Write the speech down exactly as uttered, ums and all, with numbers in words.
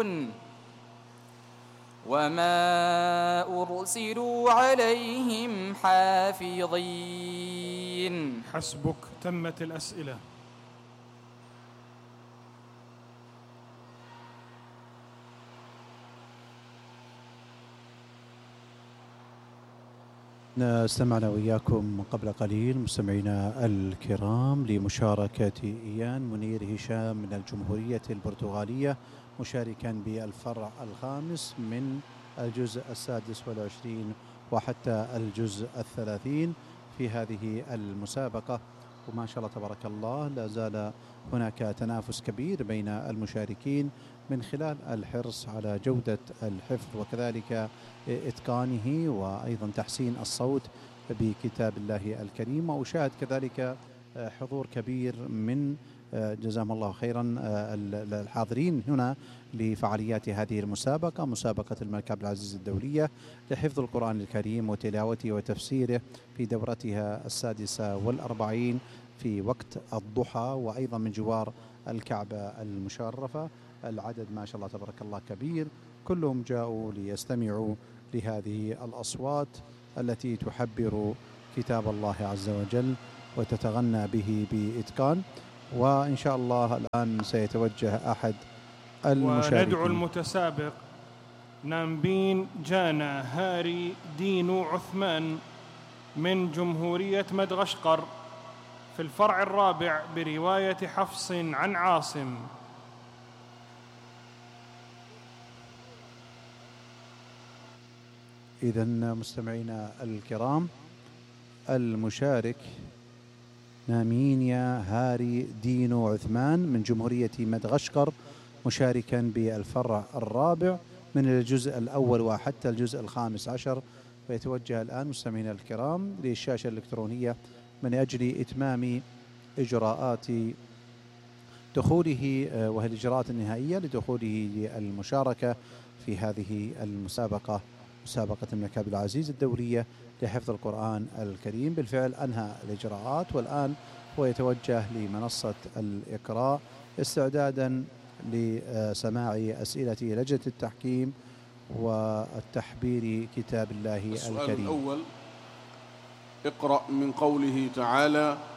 يعملون وما أرسلوا عليهم حافظين. حسبك، تمت الأسئلة. استمعنا وإياكم قبل قليل مستمعينا الكرام لمشاركة إيان منير هشام من الجمهورية البرتغالية مشاركا بالفرع الخامس من الجزء السادس والعشرين وحتى الجزء الثلاثين في هذه المسابقة. وما شاء الله تبارك الله لا زال هناك تنافس كبير بين المشاركين من خلال الحرص على جودة الحفظ وكذلك إتقانه وأيضا تحسين الصوت بكتاب الله الكريم. وأشاهد كذلك حضور كبير من جزاهم الله خيرا الحاضرين هنا لفعاليات هذه المسابقة، مسابقة الملك عبد العزيز الدولية لحفظ القرآن الكريم وتلاوته وتفسيره في دورتها السادسة والأربعين في وقت الضحى وأيضا من جوار الكعبة المشرفة. العدد ما شاء الله تبارك الله كبير، كلهم جاءوا ليستمعوا لهذه الأصوات التي تحبر كتاب الله عز وجل وتتغنى به بإتقان. وإن شاء الله الآن سيتوجه أحد المشاركين وندعو المتسابق نامبين جانا هاري دينو عثمان من جمهورية مدغشقر في الفرع الرابع برواية حفص عن عاصم. إذن مستمعينا الكرام، المشارك نامينيا هاري دينو عثمان من جمهورية مدغشقر مشاركا بالفرع الرابع من الجزء الأول وحتى الجزء الخامس عشر. ويتوجه الآن مستمعينا الكرام للشاشة الإلكترونية من أجل إتمام إجراءات دخوله وهي الإجراءات النهائية لدخوله للمشاركة في هذه المسابقة، مسابقة الملك عبد العزيز الدولية لحفظ القرآن الكريم. بالفعل أنهى الإجراءات والآن هو يتوجه لمنصة الإقراء استعدادا لسماع أسئلة لجنة التحكيم والتحبير كتاب الله الكريم. السؤال الأول: اقرأ من قوله تعالى